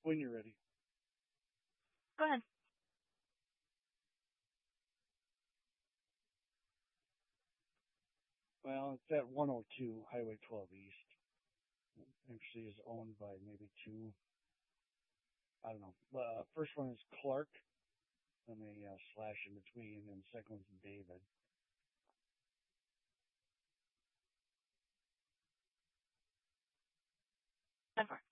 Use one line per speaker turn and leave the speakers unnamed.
When you're ready.
Go ahead.
Well, it's at 102 Highway 12 East. Actually, is owned by maybe two. I don't know. First one is Clark, and a slash in between, and the second one's David.
Denver.